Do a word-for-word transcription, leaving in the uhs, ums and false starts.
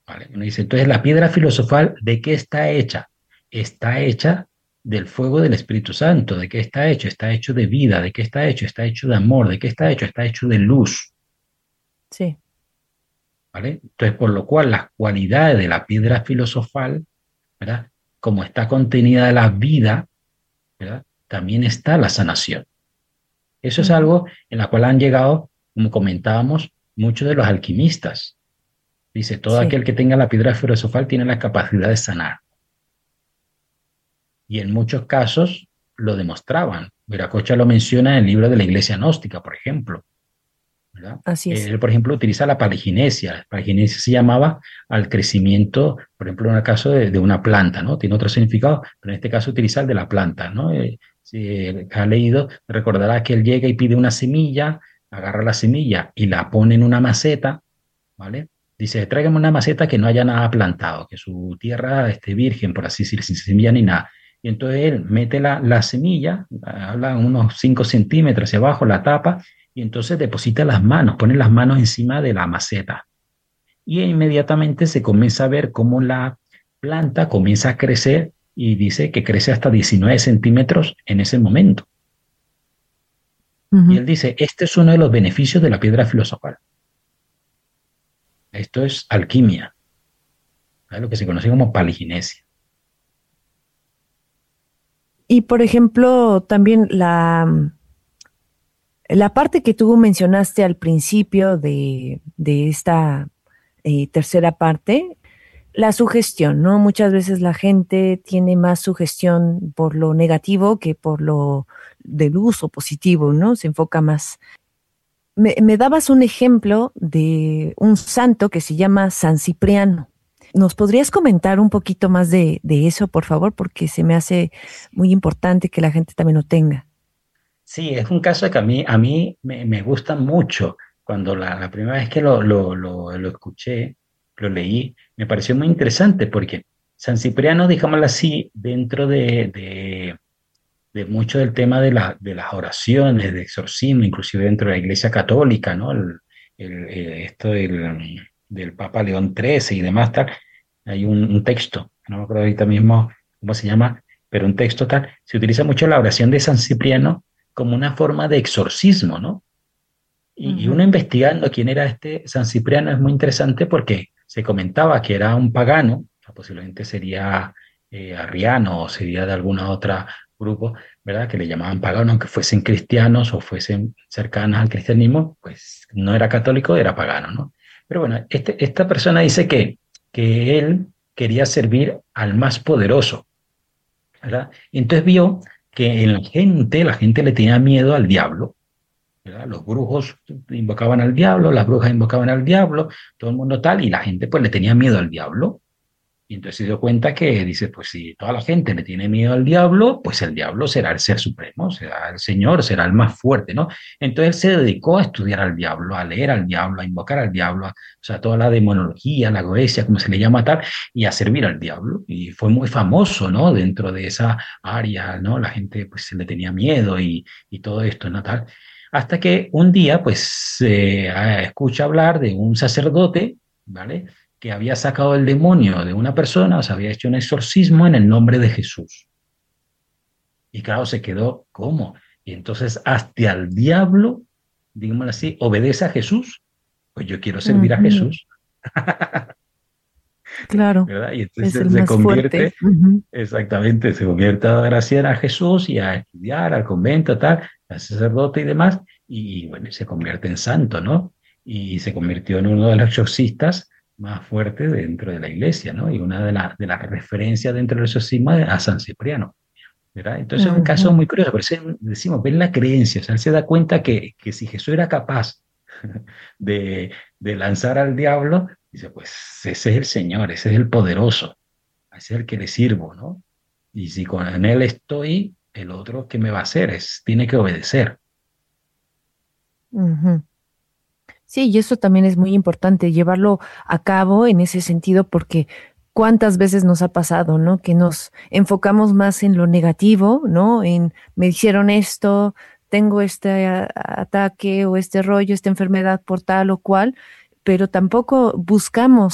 ¿vale? Uno dice, entonces la piedra filosofal, ¿de qué está hecha? Está hecha del fuego del Espíritu Santo. ¿De qué está hecho? Está hecho de vida. ¿De qué está hecho? Está hecho de amor. ¿De qué está hecho? Está hecho de luz, Sí. ¿vale? Entonces, por lo cual las cualidades de la piedra filosofal, ¿verdad? Como está contenida la vida, ¿verdad? También está la sanación. Eso es Ujú. algo en la cual han llegado, como comentábamos, muchos de los alquimistas. Dice, todo Sí. aquel que tenga la piedra filosofal tiene la capacidad de sanar. Y en muchos casos lo demostraban. Viracocha lo menciona en el libro de la Iglesia Gnóstica, por ejemplo, ¿verdad? Así es. Él, por ejemplo, utiliza la paliginesia. La paliginesia se llamaba al crecimiento, por ejemplo, en el caso de, de una planta, ¿no? Tiene otro significado, pero en este caso utiliza el de la planta, ¿no? Eh, si ha leído, recordará que él llega y pide una semilla, agarra la semilla y la pone en una maceta, ¿vale? Dice, tráigame una maceta que no haya nada plantado, que su tierra esté virgen, por así decirlo, sin semilla ni nada. Y entonces él mete la, la semilla, habla unos cinco centímetros hacia abajo, la tapa, y entonces deposita las manos, pone las manos encima de la maceta. Y inmediatamente se comienza a ver cómo la planta comienza a crecer y dice que crece hasta diecinueve centímetros en ese momento. Y Ujú. él dice, este es uno de los beneficios de la piedra filosofal. Esto es alquimia, ¿vale? Lo que se conoce como paliginesia. Y por ejemplo, también la, la parte que tú mencionaste al principio de, de esta eh, tercera parte, la sugestión, ¿no? Muchas veces la gente tiene más sugestión por lo negativo que por lo del uso positivo, ¿no? Se enfoca más. Me, me dabas un ejemplo de un santo que se llama San Cipriano. ¿Nos podrías comentar un poquito más de, de eso, por favor? Porque se me hace muy importante que la gente también lo tenga. Sí, es un caso que a mí, a mí me, me gusta mucho. Cuando la, la primera vez que lo, lo, lo, lo escuché, lo leí, me pareció muy interesante porque San Cipriano, digámoslo así, dentro de, de, de mucho del tema de, la, de las oraciones, de exorcismo, inclusive dentro de la Iglesia Católica, ¿no? El, el- eh, esto del, del Papa León trece y demás, tal, hay un, un texto, no me acuerdo ahorita mismo cómo se llama, pero un texto tal, se utiliza mucho la oración de San Cipriano como una forma de exorcismo, ¿no? Y, y Ujú. uno investigando quién era este San Cipriano es muy interesante porque se comentaba que era un pagano, posiblemente sería eh, arriano o sería de alguna otra grupo, ¿verdad? Que le llamaban pagano, aunque fuesen cristianos o fuesen cercanos al cristianismo, pues no era católico, era pagano, ¿no? Pero bueno, este, esta persona dice que, que él quería servir al más poderoso, ¿verdad? Y entonces vio que en la gente, la gente le tenía miedo al diablo, ¿verdad? Los brujos invocaban al diablo, las brujas invocaban al diablo, todo el mundo tal, y la gente pues le tenía miedo al diablo. Y entonces se dio cuenta que dice, pues si toda la gente le tiene miedo al diablo, pues el diablo será el ser supremo, será el Señor, será el más fuerte, ¿no? Entonces él se dedicó a estudiar al diablo, a leer al diablo, a invocar al diablo, o sea, toda la demonología, la goesia, como se le llama tal, y a servir al diablo. Y fue muy famoso, ¿no? Dentro de esa área, ¿no? La gente pues se le tenía miedo y, y todo esto, ¿no? Tal. Hasta que un día, pues, eh, escucha hablar de un sacerdote, ¿vale? Que había sacado el demonio de una persona, o sea, había hecho un exorcismo en el nombre de Jesús. Y claro, se quedó, ¿cómo? Y entonces, hasta al diablo, digámoslo así, obedece a Jesús. Pues yo quiero servir a Ujú. Jesús, Claro, ¿verdad? Y es entonces el se más fuerte. convierte, Ujú. exactamente, se convierte a agraciar a Jesús y a estudiar al convento, tal, a sacerdote y demás, y bueno, se convierte en santo, ¿no? Y se convirtió en uno de los exorcistas más fuertes dentro de la iglesia, ¿no? Y una de, la- de las referencias dentro del exorcismo es a San Cipriano, ¿verdad? Entonces es un caso Ujú. muy curioso, por eso decimos, ven la creencia, o sea, él se da cuenta que, que si Jesús era capaz de, de lanzar al diablo, dice, pues ese es el Señor, ese es el poderoso, ese es el que le sirvo, ¿no? Y si con él estoy, el otro, ¿qué me va a hacer? Es, tiene que obedecer. Ujú. Sí, y eso también es muy importante, llevarlo a cabo en ese sentido, porque cuántas veces nos ha pasado, ¿no? Que nos enfocamos más en lo negativo, ¿no? En me hicieron esto, tengo este a- ataque o este rollo, esta enfermedad por tal o cual, pero tampoco buscamos